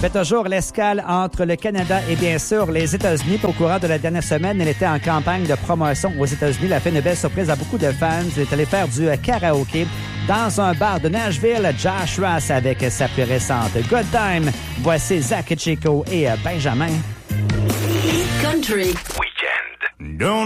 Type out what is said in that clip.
fait toujours l'escale entre le Canada et bien sûr les États-Unis. Au courant de la dernière semaine, elle était en campagne de promotion aux États-Unis. Elle a fait une belle surprise à beaucoup de fans. Elle est allée faire du karaoké dans un bar de Nashville. Josh Ross avec sa plus récente Good Time. Voici Zach Chico et Benjamin. Country Weekend. Don't